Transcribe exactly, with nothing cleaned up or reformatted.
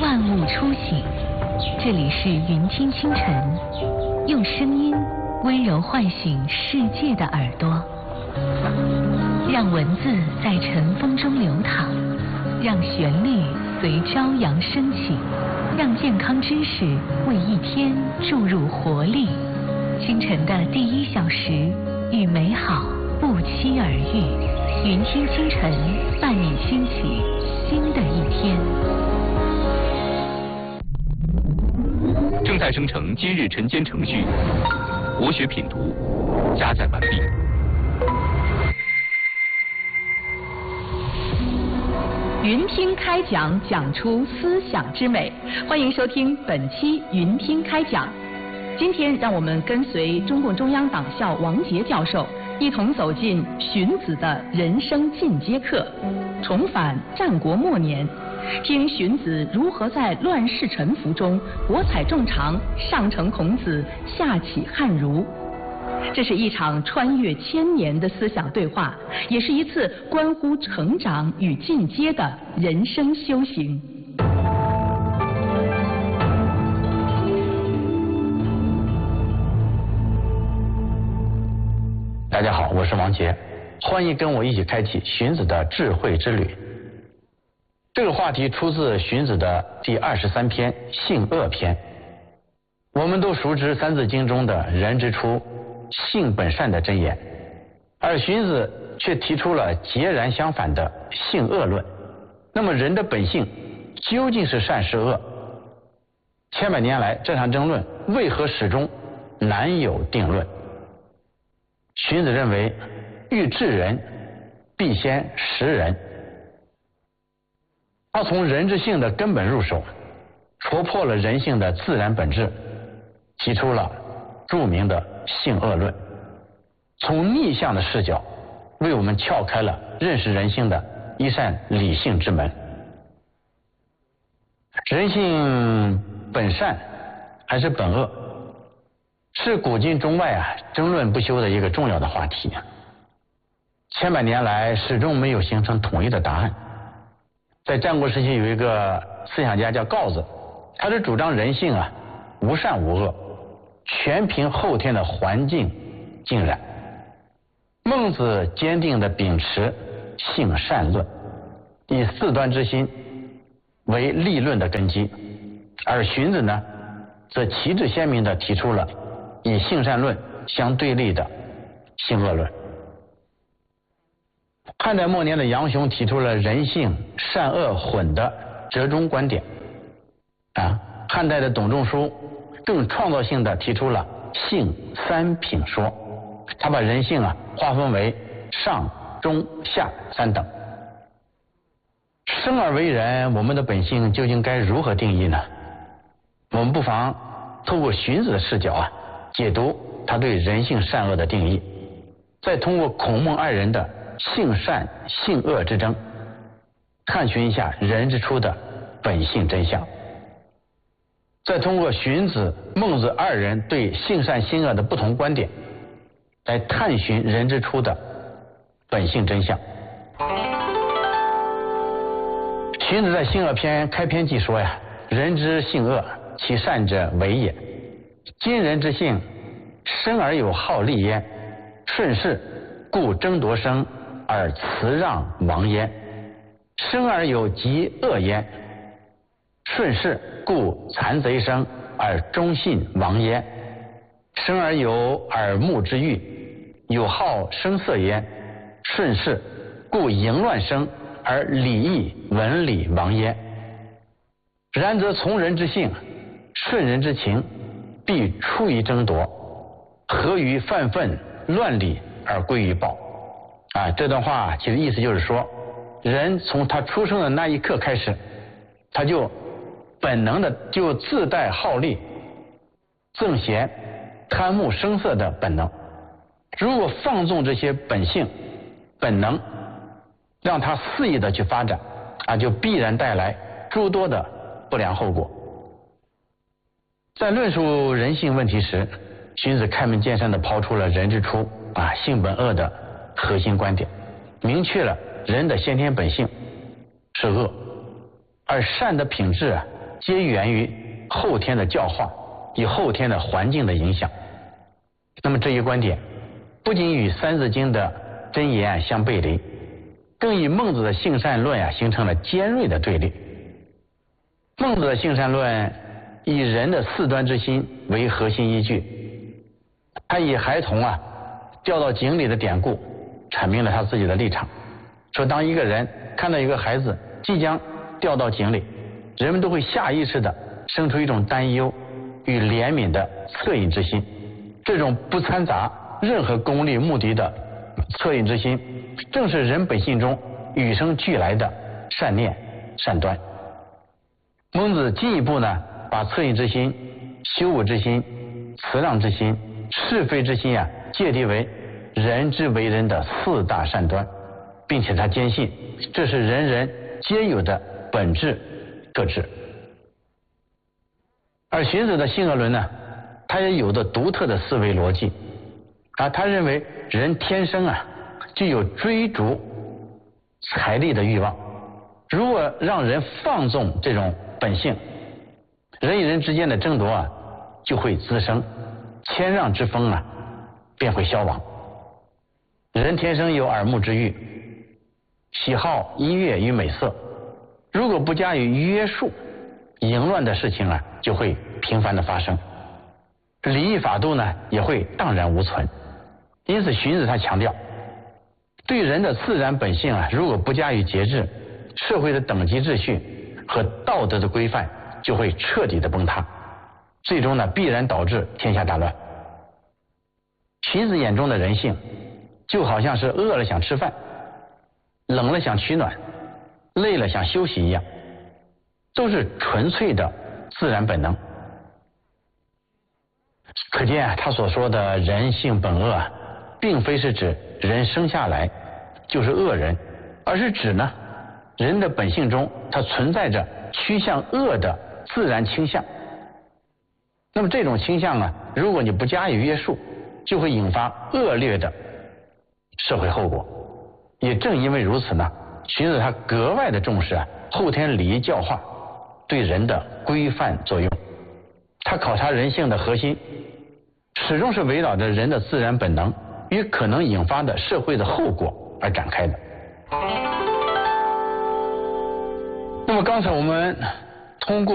万物初醒，这里是云听清晨，用声音温柔唤醒世界的耳朵，让文字在晨风中流淌，让旋律随朝阳升起，让健康知识为一天注入活力。清晨的第一小时，与美好不期而遇。云听清晨，伴你兴起新的一天。 正在生成今日晨间程序，国学品读加载完毕。 云听开讲，讲出思想之美。欢迎收听本期云听开讲。今天让我们跟随中共中央党校王杰教授，一同走进荀子的人生进阶课，重返战国末年，听荀子如何在乱世沉浮中博采众长，上承孔子，下启汉儒。这是一场穿越千年的思想对话，也是一次关乎成长与进阶的人生修行。 大家好，我是王杰，欢迎跟我一起开启荀子的智慧之旅。这个话题出自荀子的第二十三篇《性恶篇》。我们都熟知《三字经》中的“人之初，性本善”的箴言，而荀子却提出了截然相反的性恶论。那么人的本性究竟是善是恶？千百年来，这场争论为何始终难有定论？荀子认为，欲治人，必先识人。他从人之性的根本入手，戳破了人性的自然本质，提出了著名的性恶论，从逆向的视角为我们撬开了认识人性的一扇理性之门。人性本善还是本恶，是古今中外啊争论不休的一个重要的话题。千百年来始终没有形成统一的答案。在战国时期有一个思想家叫告子，他是主张人性啊无善无恶，全凭后天的环境浸染。孟子坚定地秉持性善论，以四端之心为立论的根基，而荀子呢则旗帜鲜明地提出了以性善论相对立的性恶论。汉代末年的杨雄提出了人性善恶混的折中观点啊，汉代的董仲舒更创造性地提出了性三品说，他把人性啊划分为上中下三等。生而为人，我们的本性究竟该如何定义呢？我们不妨透过荀子的视角啊解读他对人性善恶的定义，再通过孔孟二人的性善性恶之争，探寻一下人之初的本性真相，再通过荀子孟子二人对性善性恶的不同观点，来探寻人之初的本性真相。荀子在性恶篇开篇即说呀，人之性恶，其善者为也。今人之性，生而有好利焉，顺势故争夺生而辞让亡焉；生而有极恶焉，顺势故残贼生而忠信亡焉；生而有耳目之欲，有好声色焉，顺势故淫乱生而礼义文理亡焉。然则从人之性，顺人之情，必出于争夺，合于犯愤乱理而归于暴。啊，这段话其实意思就是说，人从他出生的那一刻开始，他就本能的就自带好利、憎嫌、贪慕声色的本能。如果放纵这些本性、本能，让他肆意的去发展，啊，就必然带来诸多的不良后果。在论述人性问题时，荀子开门见山地抛出了人之初啊性本恶的核心观点，明确了人的先天本性是恶，而善的品质啊皆源于后天的教化与后天的环境的影响。那么这一观点不仅与《三字经》的箴言相背离，更与孟子的性善论啊形成了尖锐的对立。孟子的性善论以人的四端之心为核心依据，他以孩童啊掉到井里的典故阐明了他自己的立场，说当一个人看到一个孩子即将掉到井里，人们都会下意识的生出一种担忧与怜悯的恻隐之心。这种不掺杂任何功利目的的恻隐之心，正是人本性中与生俱来的善念善端。孟子进一步呢，把恻隐之心、羞恶之心、辞让之心、是非之心啊，界定为人之为人的四大善端，并且他坚信这是人人皆有的本质特质。而荀子的性恶论呢，他也有着独特的思维逻辑啊，他认为人天生啊具有追逐财力的欲望，如果让人放纵这种本性，人与人之间的争夺啊就会滋生，谦让之风啊便会消亡。人天生有耳目之欲，喜好音乐与美色，如果不加以约束，淫乱的事情啊就会频繁的发生，礼义法度呢也会荡然无存。因此荀子他强调，对人的自然本性啊如果不加以节制，社会的等级秩序和道德的规范就会彻底的崩塌，最终呢必然导致天下大乱。荀子眼中的人性就好像是饿了想吃饭，冷了想取暖，累了想休息一样，都是纯粹的自然本能。可见啊，他所说的人性本恶啊，并非是指人生下来就是恶人，而是指呢人的本性中它存在着趋向恶的自然倾向。那么这种倾向啊，如果你不加以约束，就会引发恶劣的社会后果。也正因为如此呢，荀子他格外的重视啊后天礼仪教化对人的规范作用。他考察人性的核心始终是围绕着人的自然本能与可能引发的社会的后果而展开的。那么刚才我们通过